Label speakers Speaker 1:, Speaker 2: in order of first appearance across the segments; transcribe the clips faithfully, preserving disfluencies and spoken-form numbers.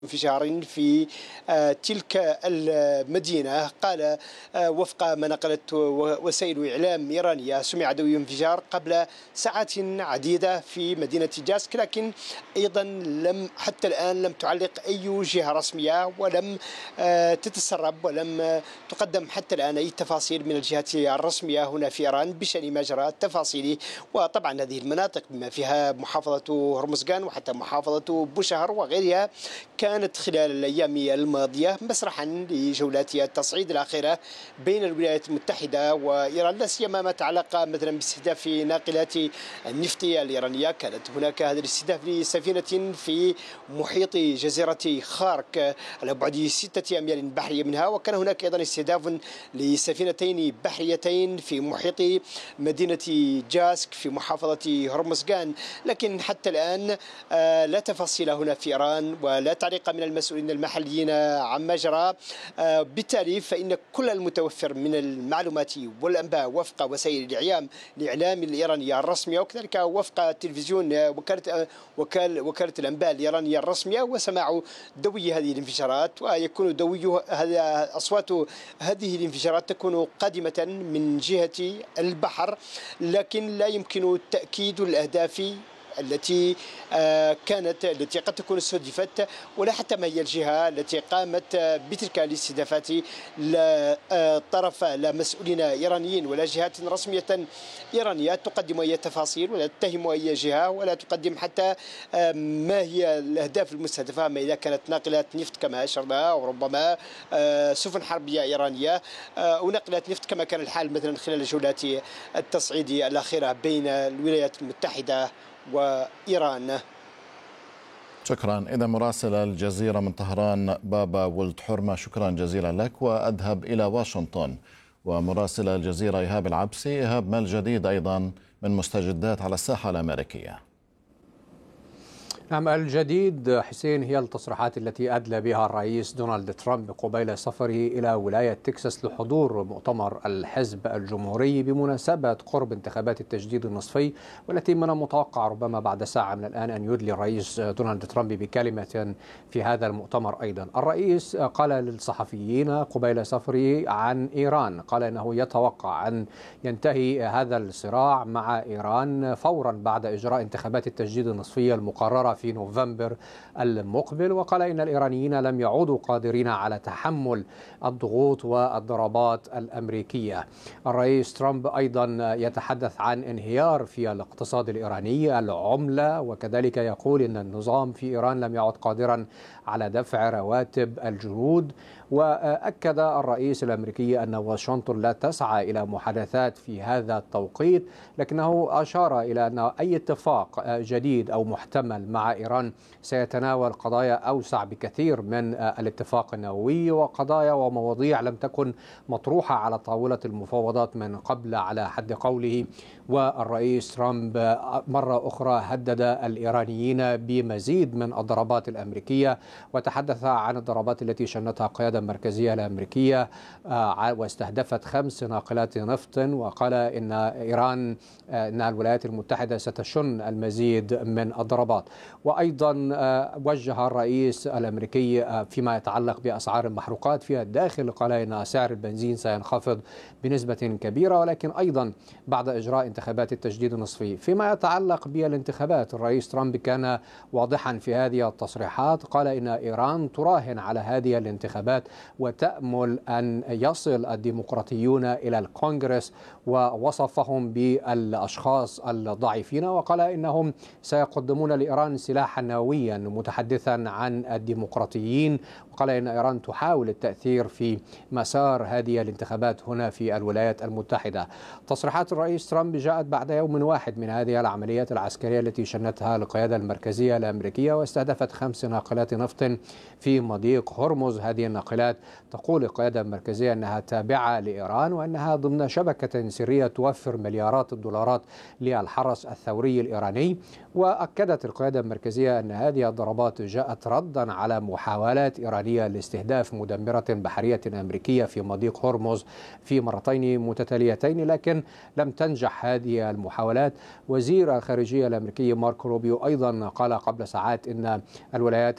Speaker 1: انفجار في تلك المدينة. قال وفق ما نقلت وسائل إعلام إيرانية سمع دوي انفجار قبل ساعات عديدة في مدينة جاسك، لكن أيضا لم حتى الآن لم تعلق أي جهة رسمية ولم تتسرب ولم تقدم حتى الآن أي تفاصيل من الجهات الرسمية هنا في إيران بشأن ما جرى تفاصيله. وطبعا هذه المناطق بما فيها محافظة هرمزغان وحتى محافظة بوشهر وغيرها كانت خلال الأيام الماضية مسرحا لجولات التصعيد الأخيرة بين الولايات المتحدة وإيران، لا سيما ما يتعلق مثلا باستهداف ناقلات النفط الإيرانية. كانت هناك هذا الاستهداف لسفينة في محيط جزيرة خارك على بعد ستة أميال بحرية منها، وكان هناك أيضا استهداف لسفينتين بحريتين في محيط مدينة جاسك في محافظة هرمزغان. لكن حتى الآن لا تفاصيل هنا في إيران ولا تعليق من المسؤولين المحليين عما جرى. بالتالي فإن كل المتوفر من المعلومات والأنباء وفق وسائل الإعلام الإعلام الإيرانية الرسمية وكذلك وفق تلفزيون وكالة وكالة وكالة الأنباء الإيرانية الرسمية وسماع دوي هذه الانفجارات، ويكون دوي هذا أصوات هذه الانفجارات تكون قادمة من جهة البحر، لكن لا يمكن تأكيد الأهداف التي كانت التي قد تكون استهدفت ولا حتى ما هي الجهة التي قامت بتلك الاستهدافات. لا طرف لا مسؤولين إيرانيين ولا جهات رسمية إيرانية تقدم أي تفاصيل ولا تتهم أي جهة ولا تقدم حتى ما هي الأهداف المستهدفة، ما إذا كانت ناقلات نفط كما أشرنا أو ربما سفن حربية إيرانية أو ناقلات نفط كما كان الحال مثلا خلال جولات التصعيد الأخيرة بين الولايات المتحدة وإيران.
Speaker 2: شكرا. إذا مراسل الجزيرة من طهران بابا ولد حرمة، شكرا جزيلا لك. وأذهب إلى واشنطن ومراسل الجزيرة إيهاب العبسي. إيهاب، ما الجديد أيضا من مستجدات على الساحة الأمريكية؟
Speaker 3: نعم، الجديد حسين هي التصريحات التي أدلى بها الرئيس دونالد ترامب قبيل سفره إلى ولاية تكساس لحضور مؤتمر الحزب الجمهوري بمناسبة قرب انتخابات التجديد النصفي، والتي من المتوقع ربما بعد ساعة من الآن أن يدلي الرئيس دونالد ترامب بكلمة في هذا المؤتمر. أيضا الرئيس قال للصحفيين قبيل سفره عن إيران، قال إنه يتوقع أن ينتهي هذا الصراع مع إيران فورا بعد إجراء انتخابات التجديد النصفية المقررة في نوفمبر المقبل، وقال إن الإيرانيين لم يعودوا قادرين على تحمل الضغوط والضربات الأمريكية. الرئيس ترامب أيضا يتحدث عن انهيار في الاقتصاد الإيراني، العملة، وكذلك يقول إن النظام في إيران لم يعد قادرا على دفع رواتب الجنود. وأكد الرئيس الأمريكي أن واشنطن لا تسعى إلى محادثات في هذا التوقيت، لكنه أشار إلى أن أي اتفاق جديد أو محتمل مع إيران سيتناول قضايا أوسع بكثير من الاتفاق النووي وقضايا ومواضيع لم تكن مطروحة على طاولة المفاوضات من قبل على حد قوله. والرئيس ترامب مرة أخرى هدد الإيرانيين بمزيد من الضربات الأمريكية، وتحدث عن الضربات التي شنتها القيادة المركزية الأمريكية واستهدفت خمس ناقلات نفط، وقال إن إيران إن الولايات المتحدة ستشن المزيد من الضربات. وأيضا وجه الرئيس الأمريكي فيما يتعلق بأسعار المحروقات في الداخل، قال إن سعر البنزين سينخفض بنسبة كبيرة، ولكن أيضا بعد إجراء انتخابات التجديد النصفي. فيما يتعلق بالانتخابات، الرئيس ترامب كان واضحا في هذه التصريحات، قال إن إيران تراهن على هذه الانتخابات وتأمل أن يصل الديمقراطيون إلى الكونغرس، ووصفهم بالأشخاص الضعيفين، وقال إنهم سيقدمون لإيران سلاحا نوويا متحدثا عن الديمقراطيين، وقال إن إيران تحاول التأثير في مسار هذه الانتخابات هنا في الولايات المتحدة. تصريحات الرئيس ترامب جاءت بعد يوم واحد من هذه العمليات العسكرية التي شنتها القيادة المركزية الأمريكية واستهدفت خمس ناقلات نفط في مضيق هرمز. هذه الناقلات تقول القيادة المركزية أنها تابعة لإيران وأنها ضمن شبكة سرية توفر مليارات الدولارات للحرس الثوري الإيراني. وأكدت القيادة المركزية أن هذه الضربات جاءت ردا على محاولات إيرانية لاستهداف مدمرة بحرية أمريكية في مضيق هرمز في مرتين متتاليتين، لكن لم تنجح هذه المحاولات. وزير الخارجية الأمريكي ماركو روبيو أيضا قال قبل ساعات أن الولايات المتحدة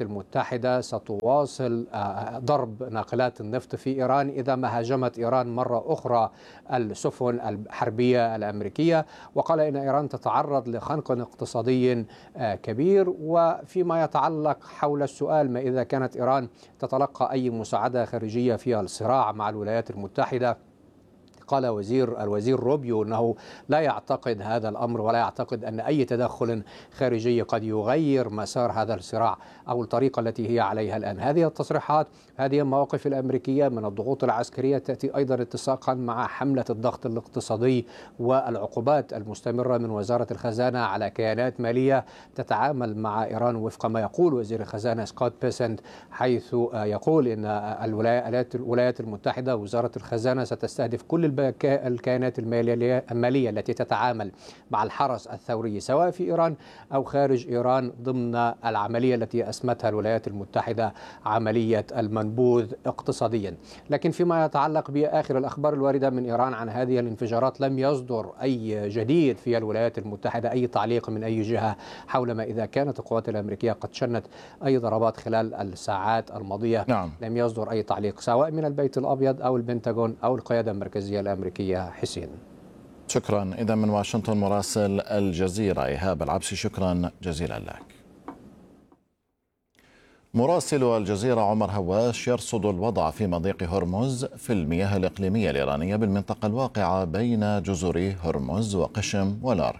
Speaker 3: المتحدة ستواصل ضرب ناقلات النفط في إيران إذا ما هاجمت إيران مرة أخرى السفن الحربية الأمريكية، وقال إن إيران تتعرض لخنق اقتصادي كبير. وفيما يتعلق حول السؤال ما إذا كانت إيران تتلقى أي مساعدة خارجية في الصراع مع الولايات المتحدة، قال وزير الوزير روبيو أنه لا يعتقد هذا الأمر ولا يعتقد أن أي تدخل خارجي قد يغير مسار هذا الصراع أو الطريقة التي هي عليها الآن. هذه التصريحات، هذه المواقف الأمريكية من الضغوط العسكرية تأتي أيضا اتساقا مع حملة الضغط الاقتصادي والعقوبات المستمرة من وزارة الخزانة على كيانات مالية تتعامل مع إيران وفق ما يقول وزير الخزانة سكوت بيسنت، حيث يقول أن الولايات المتحدة وزارة الخزانة ستستهدف كل الكيانات المالية, المالية التي تتعامل مع الحرس الثوري سواء في إيران أو خارج إيران ضمن العملية التي أسمتها الولايات المتحدة عملية المنبوذ اقتصاديا. لكن فيما يتعلق بآخر الأخبار الواردة من إيران عن هذه الانفجارات لم يصدر أي جديد في الولايات المتحدة، أي تعليق من أي جهة حول ما إذا كانت القوات الأمريكية قد شنت أي ضربات خلال الساعات الماضية.
Speaker 2: نعم.
Speaker 3: لم يصدر أي تعليق سواء من البيت الأبيض أو البنتاغون أو القيادة المركزية الأمريكية. حسين،
Speaker 2: شكرا. إذا من واشنطن مراسل الجزيرة إيهاب العبسي، شكرا جزيلا لك. مراسل الجزيرة عمر هواش يرصد الوضع في مضيق هرمز في المياه الإقليمية الإيرانية بالمنطقة الواقعة بين جزر هرمز وقشم ولارك.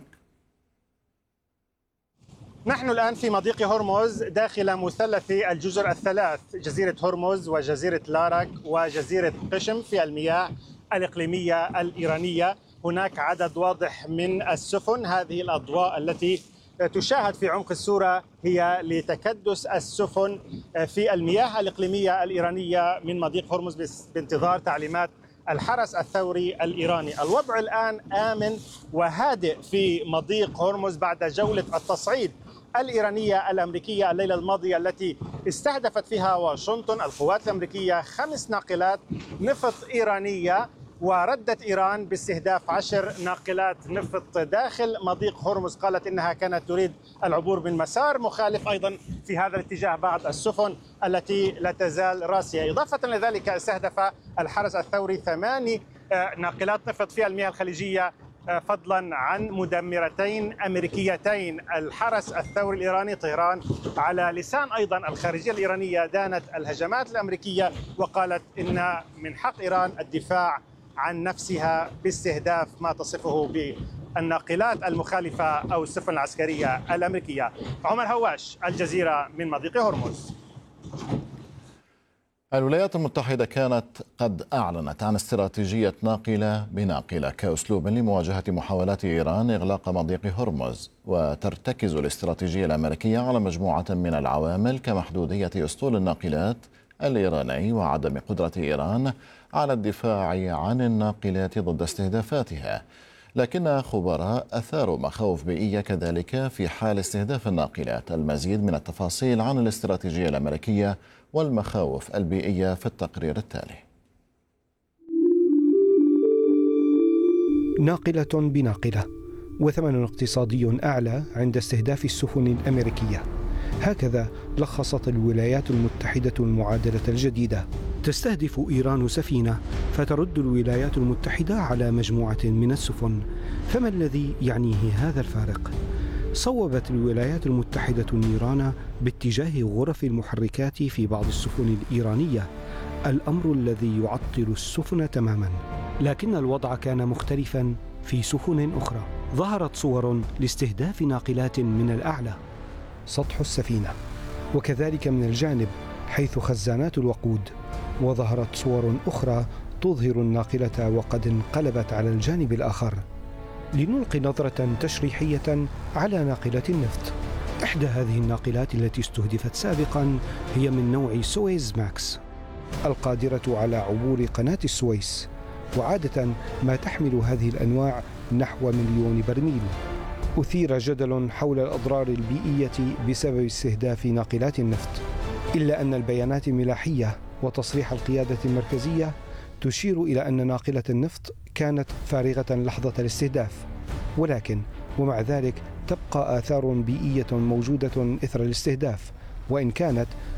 Speaker 4: نحن الآن في مضيق هرمز داخل مثلث الجزر الثلاث، جزيرة هرمز وجزيرة لارك وجزيرة قشم في المياه الإقليمية الإيرانية. هناك عدد واضح من السفن، هذه الأضواء التي تشاهد في عمق الصورة هي لتكدس السفن في المياه الإقليمية الإيرانية من مضيق هرمز بانتظار تعليمات الحرس الثوري الإيراني. الوضع الآن آمن وهادئ في مضيق هرمز بعد جولة التصعيد الإيرانية الأمريكية الليلة الماضية التي استهدفت فيها واشنطن القوات الأمريكية خمس ناقلات نفط إيرانية، وردت إيران باستهداف عشر ناقلات نفط داخل مضيق هرمز. قالت إنها كانت تريد العبور من مسار مخالف أيضا في هذا الاتجاه بعض السفن التي لا تزال راسية. إضافة لذلك استهدف الحرس الثوري ثماني ناقلات نفط في المياه الخليجية فضلا عن مدمرتين أمريكيتين. الحرس الثوري الإيراني طهران على لسان أيضا الخارجية الإيرانية دانت الهجمات الأمريكية وقالت إن من حق إيران الدفاع عن نفسها باستهداف ما تصفه بالناقلات المخالفة أو السفن العسكرية الأمريكية. عمر هواش، الجزيرة من مضيق هرمز.
Speaker 2: الولايات المتحدة كانت قد أعلنت عن استراتيجية ناقلة بناقلة كأسلوب لمواجهة محاولات إيران إغلاق مضيق هرمز، وترتكز الاستراتيجية الأمريكية على مجموعة من العوامل كمحدودية أسطول الناقلات الإيراني وعدم قدرة إيران على الدفاع عن الناقلات ضد استهدافاتها. لكن خبراء أثاروا مخاوف بيئية كذلك في حال استهداف الناقلات. المزيد من التفاصيل عن الاستراتيجية الأمريكية والمخاوف البيئية في التقرير التالي.
Speaker 5: ناقلة بناقلة وثمن اقتصادي أعلى عند استهداف السفن الأمريكية، هكذا لخصت الولايات المتحدة المعادلة الجديدة. تستهدف إيران سفينة فترد الولايات المتحدة على مجموعة من السفن، فما الذي يعنيه هذا الفارق؟ صوبت الولايات المتحدة النيران باتجاه غرف المحركات في بعض السفن الإيرانية، الأمر الذي يعطل السفن تماما. لكن الوضع كان مختلفا في سفن أخرى. ظهرت صور لاستهداف ناقلات من الأعلى، سطح السفينة، وكذلك من الجانب حيث خزانات الوقود. وظهرت صور أخرى تظهر الناقلة وقد انقلبت على الجانب الآخر. لنلقي نظرة تشريحية على ناقلة النفط. إحدى هذه الناقلات التي استهدفت سابقا هي من نوع سويس ماكس، القادرة على عبور قناة السويس، وعادة ما تحمل هذه الأنواع نحو مليون برميل. أثير جدل حول الأضرار البيئية بسبب استهداف ناقلات النفط، إلا أن البيانات الملاحية وتصريح القيادة المركزية تشير إلى أن ناقلة النفط كانت فارغة لحظة الاستهداف، ولكن ومع ذلك تبقى آثار بيئية موجودة إثر الاستهداف، وإن كانت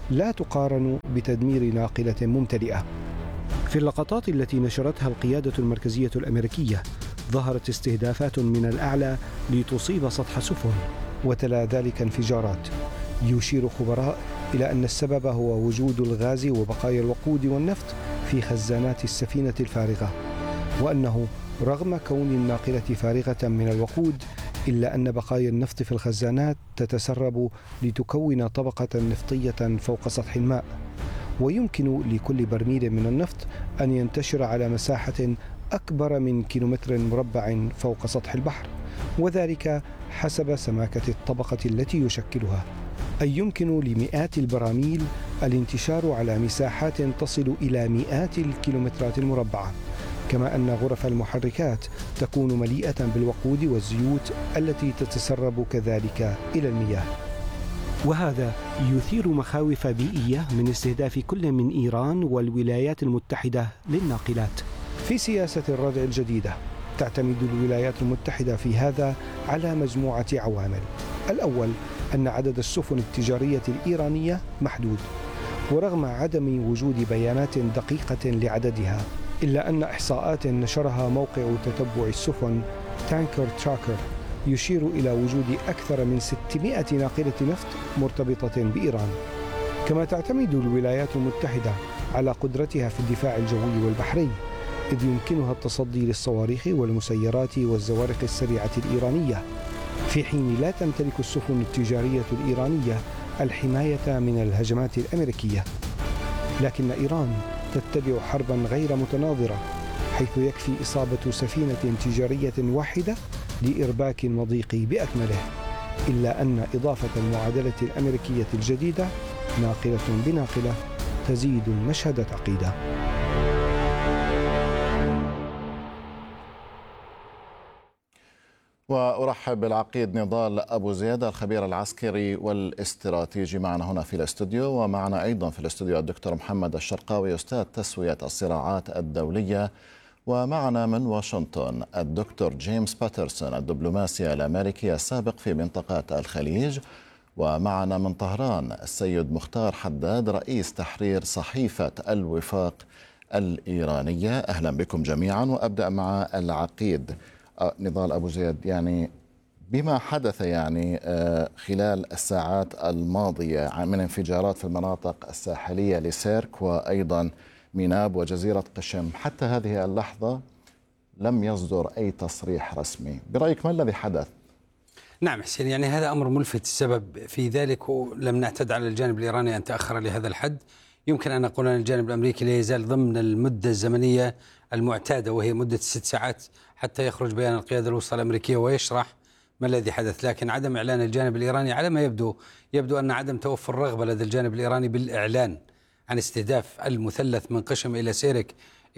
Speaker 5: لا تقارن بتدمير ناقلة ممتلئة. في اللقطات التي نشرتها القيادة المركزية الأمريكية ظهرت استهدافات من الأعلى لتصيب سطح سفن، وتلا ذلك انفجارات. يشير خبراء إلى أن السبب هو وجود الغاز وبقايا الوقود والنفط في خزانات السفينة الفارغة، وأنه رغم كون الناقلة فارغة من الوقود إلا أن بقايا النفط في الخزانات تتسرب لتكون طبقة نفطية فوق سطح الماء، ويمكن لكل برميل من النفط أن ينتشر على مساحة أكبر من كيلومتر مربع فوق سطح البحر، وذلك حسب سماكة الطبقة التي يشكلها. أي يمكن لمئات البراميل الانتشار على مساحات تصل إلى مئات الكيلومترات المربعة، كما أن غرف المحركات تكون مليئة بالوقود والزيوت التي تتسرب كذلك إلى المياه. وهذا يثير مخاوف بيئية من استهداف كل من إيران والولايات المتحدة للناقلات. في سياسة الردع الجديدة تعتمد الولايات المتحدة في هذا على مجموعة عوامل. الأول أن عدد السفن التجارية الإيرانية محدود، ورغم عدم وجود بيانات دقيقة لعددها، إلا أن إحصاءات نشرها موقع تتبع السفن تانكر تراكر يشير إلى وجود أكثر من ستمائة ناقلة نفط مرتبطة بإيران. كما تعتمد الولايات المتحدة على قدرتها في الدفاع الجوي والبحري، إذ يمكنها التصدي للصواريخ والمسيرات والزوارق السريعة الإيرانية، في حين لا تمتلك السفن التجارية الإيرانية الحماية من الهجمات الأمريكية. لكن إيران تتبع حربا غير متناظرة، حيث يكفي إصابة سفينة تجارية واحدة لإرباك المضيق بأكمله، إلا أن إضافة المعادلة الأمريكية الجديدة ناقلة بناقلة تزيد المشهد تعقيدا.
Speaker 2: وأرحب بالعقيد نضال أبو زياد الخبير العسكري والاستراتيجي معنا هنا في الاستوديو، ومعنا أيضا في الاستوديو الدكتور محمد الشرقاوي أستاذ تسوية الصراعات الدولية، ومعنا من واشنطن الدكتور جيمس باترسون الدبلوماسي الأمريكي السابق في منطقة الخليج، ومعنا من طهران السيد مختار حداد رئيس تحرير صحيفة الوفاق الإيرانية. أهلا بكم جميعا. وأبدأ مع العقيد نضال أبو زياد، يعني بما حدث يعني خلال الساعات الماضية من انفجارات في المناطق الساحلية لسيرك وأيضا ميناب وجزيرة قشم، حتى هذه اللحظة لم يصدر أي تصريح رسمي. برأيك ما الذي حدث؟
Speaker 6: نعم حسين، يعني هذا أمر ملفت. السبب في ذلك لم نعتد على الجانب الإيراني أن تأخر لهذا الحد. يمكن أن أقول أن الجانب الأمريكي لا يزال ضمن المدة الزمنية المعتادة، وهي مدة ست ساعات حتى يخرج بيان القيادة الوسطى الأمريكية ويشرح ما الذي حدث. لكن عدم إعلان الجانب الإيراني على ما يبدو يبدو أن عدم توفر رغبة لدى الجانب الإيراني بالإعلان عن استهداف المثلث من قشم إلى سيرك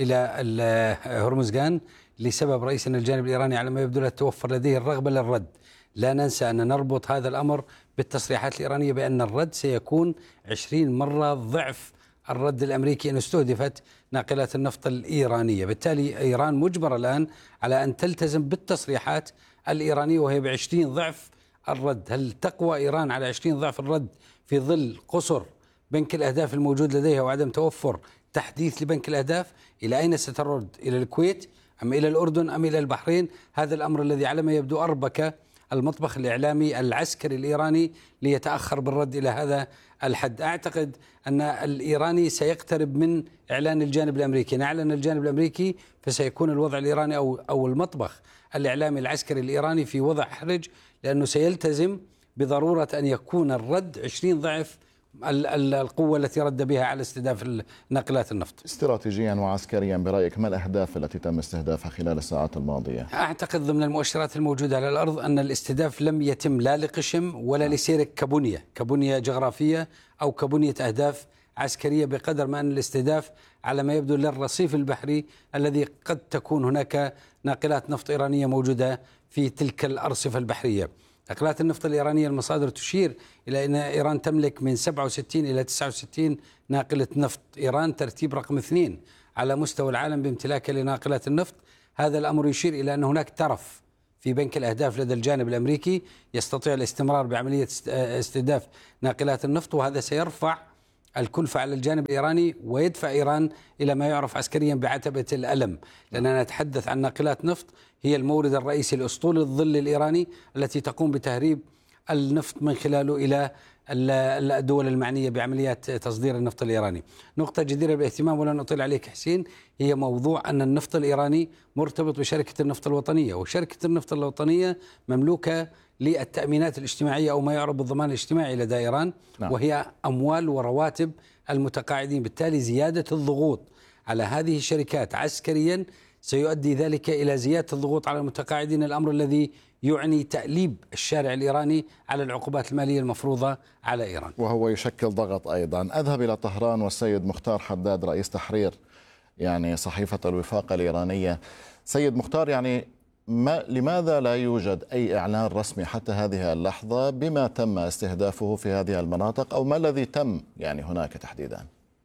Speaker 6: إلى هرمزغان، لسبب رئيسي أن الجانب الإيراني على ما يبدو لا توفر لديه الرغبة للرد. لا ننسى أن نربط هذا الأمر بالتصريحات الإيرانية بأن الرد سيكون عشرين مرة ضعف الرد الأمريكي إن استهدفت ناقلات النفط الإيرانية. بالتالي إيران مجبرة الآن على أن تلتزم بالتصريحات الإيرانية وهي بعشرين ضعف الرد. هل تقوى إيران على عشرين ضعف الرد في ظل قصر بنك الأهداف الموجود لديها وعدم توفر تحديث لبنك الأهداف؟ إلى أين سترد؟ إلى الكويت أم إلى الأردن أم إلى البحرين؟ هذا الأمر الذي على ما يبدو أربك المطبخ الإعلامي العسكري الإيراني ليتأخر بالرد إلى هذا الحد. أعتقد أن الإيراني سيقترب من إعلان الجانب الأمريكي. نعلن الجانب الأمريكي فسيكون الوضع الإيراني أو أو المطبخ الإعلامي العسكري الإيراني في وضع حرج، لأنه سيلتزم بضرورة أن يكون الرد عشرين ضعف القوة التي رد بها على استهداف ناقلات النفط.
Speaker 2: استراتيجيا وعسكريا برأيك ما الأهداف التي تم استهدافها خلال الساعات الماضية؟
Speaker 6: أعتقد ضمن المؤشرات الموجودة على الأرض أن الاستهداف لم يتم لا لقشم ولا لسيرك كبنية كبنية جغرافية أو كبنية أهداف عسكرية، بقدر ما أن الاستهداف على ما يبدو للرصيف البحري الذي قد تكون هناك ناقلات نفط إيرانية موجودة في تلك الأرصفة البحرية. ناقلات النفط الإيرانية المصادر تشير إلى أن إيران تملك من سبعة وستين إلى تسعة وستين ناقلة نفط. إيران ترتيب رقم اثنين على مستوى العالم بامتلاكها لناقلات النفط. هذا الأمر يشير إلى أن هناك ترف في بنك الأهداف لدى الجانب الأمريكي يستطيع الاستمرار بعملية استهداف ناقلات النفط، وهذا سيرفع الكلفة على الجانب الإيراني ويدفع إيران إلى ما يعرف عسكريا بعتبة الألم، لأننا نتحدث عن ناقلات نفط هي المورد الرئيسي لأسطول الظل الإيراني التي تقوم بتهريب النفط من خلاله إلى الدول المعنية بعمليات تصدير النفط الإيراني. نقطة جديرة بالاهتمام ولن أطيل عليك حسين هي موضوع أن النفط الإيراني مرتبط بشركة النفط الوطنية، وشركة النفط الوطنية مملوكة للتأمينات الاجتماعية أو ما يعرف بالضمان الاجتماعي لدى إيران، نعم. وهي أموال ورواتب المتقاعدين، بالتالي زيادة الضغوط على هذه الشركات عسكريا سيؤدي ذلك إلى زيادة الضغوط على المتقاعدين، الأمر الذي يعني تأليب الشارع الإيراني على العقوبات المالية المفروضة على إيران،
Speaker 2: وهو يشكل ضغط أيضا. أذهب إلى طهران والسيد مختار حداد رئيس تحرير يعني صحيفة الوفاق الإيرانية. سيد مختار، يعني ما لماذا لا يوجد أي إعلان رسمي حتى هذه اللحظة بما تم استهدافه في هذه المناطق، أو ما الذي تم يعني هناك تحديدا؟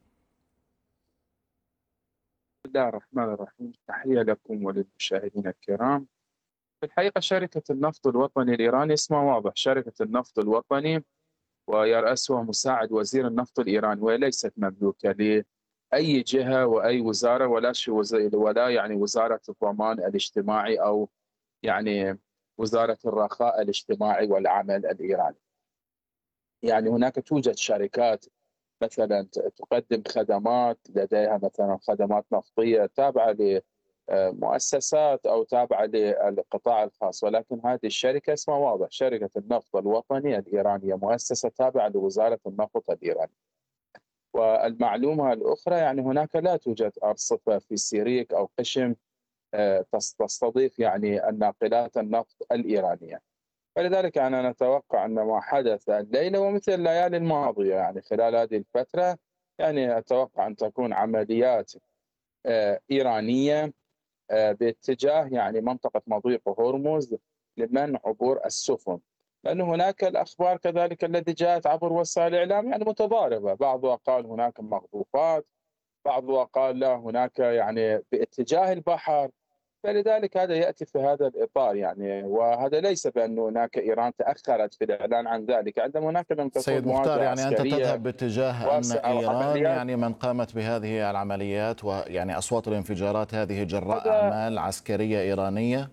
Speaker 7: بسم الله الرحمن الرحيم. تحية لكم وللمشاهدين الكرام. في الحقيقة شركة النفط الوطني الإيراني اسمها واضح، شركة النفط الوطني، ويرأسها مساعد وزير النفط الإيراني، وليست مملوكة لأي جهة وأي وزارة، ولا ولا يعني وزارة الضمان الاجتماعي أو يعني وزارة الرخاء الاجتماعي والعمل الإيراني. يعني هناك توجد شركات مثلا تقدم خدمات، لديها مثلا خدمات نفطية تابعة لمؤسسات أو تابعة للقطاع الخاص، ولكن هذه الشركة اسمها واضح، شركة النفط الوطني الإيرانية، مؤسسة تابعة لوزارة النفط الإيرانية. والمعلومة الأخرى يعني هناك لا توجد أرصفة في سيريك أو قشم تستضيف يعني الناقلات النفط الإيرانية، فلذلك أنا نتوقع أن ما حدث الليلة ومثل الليالي الماضية يعني خلال هذه الفترة يعني أتوقع أن تكون عمليات إيرانية باتجاه يعني منطقة مضيق هرمز لمنع عبور السفن، لأن هناك الأخبار كذلك التي جاءت عبر وسائل الإعلام يعني متضاربة، بعضها قال هناك مخطوفات، بعضها قال لا هناك يعني باتجاه البحر، فلذلك هذا يأتي في هذا الإطار يعني. وهذا ليس بأن هناك إيران تأخرت في الإعلان عن ذلك، عندما هناك لم تكن
Speaker 2: سيد مختار، يعني أنت تذهب باتجاه أن إيران يعني من قامت بهذه العمليات ويعني أصوات الانفجارات هذه جراء أعمال عسكرية إيرانية؟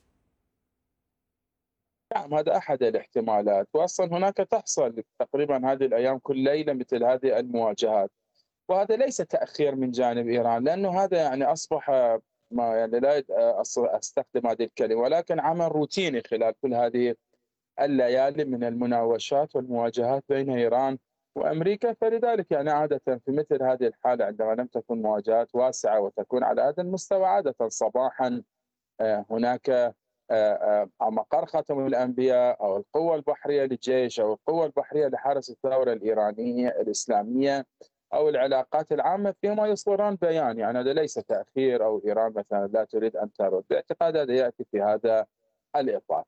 Speaker 7: نعم، هذا أحد الاحتمالات، وأصلا هناك تحصل تقريبا هذه الأيام كل ليلة مثل هذه المواجهات، وهذا ليس تأخير من جانب إيران، لأنه هذا يعني أصبح ما يعني لا أستخدم هذه الكلمة، ولكن عمل روتيني خلال كل هذه الليالي من المناوشات والمواجهات بين إيران وأمريكا. فلذلك يعني عادة في مثل هذه الحالة عندما لم تكن مواجهات واسعة وتكون على هذا المستوى، عادة صباحا هناك مقر خاتم الأنبياء أو القوة البحرية للجيش أو القوة البحرية لحرس الثورة الإيرانية الإسلامية أو العلاقات العامة فيما يصدران بيان، يعني هذا ليس تأخير أو إيران مثلا لا تريد أن ترد، باعتقاد هذا يأتي في هذا الإطار.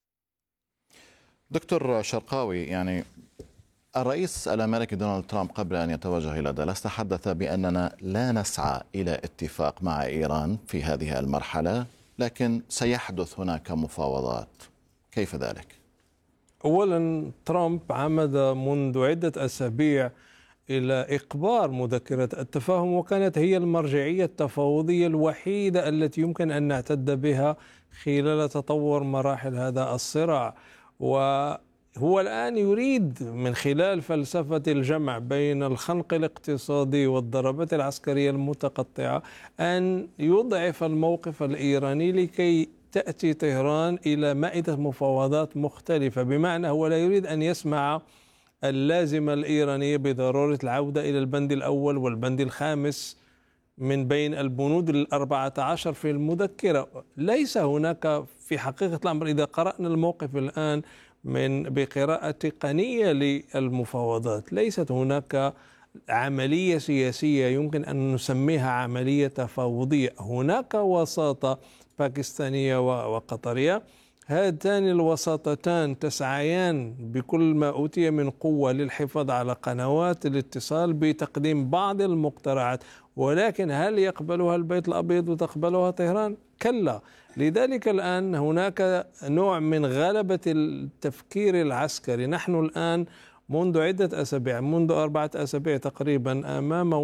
Speaker 2: دكتور شرقاوي، يعني الرئيس الأمريكي دونالد ترامب قبل أن يتوجه إلى دالاس تحدث بأننا لا نسعى إلى اتفاق مع إيران في هذه المرحلة، لكن سيحدث هناك مفاوضات، كيف ذلك؟
Speaker 8: أولا ترامب عمد منذ عدة أسابيع إلى إقبار مذكرة التفاهم، وكانت هي المرجعية التفاوضية الوحيدة التي يمكن أن نعتد بها خلال تطور مراحل هذا الصراع. وهو الآن يريد من خلال فلسفة الجمع بين الخنق الاقتصادي والضربات العسكرية المتقطعة أن يضعف الموقف الإيراني لكي تأتي طهران إلى مائدة مفاوضات مختلفة، بمعنى هو لا يريد أن يسمع اللازمة الإيرانية بضرورة العودة إلى البند الأول والبند الخامس من بين البنود الأربعة عشر في المذكرة. ليس هناك في حقيقة الأمر، إذا قرأنا الموقف الآن من بقراءة تقنية للمفاوضات، ليست هناك عملية سياسية يمكن أن نسميها عملية تفاوضية، هناك وساطة باكستانية وقطرية، هاتان الوساطتان تسعيان بكل ما أوتي من قوة للحفاظ على قنوات الاتصال بتقديم بعض المقترحات، ولكن هل يقبلها البيت الأبيض وتقبلها طهران؟ كلا. لذلك الآن هناك نوع من غلبة التفكير العسكري. نحن الآن منذ عدة أسابيع، منذ أربعة أسابيع تقريبا، أمام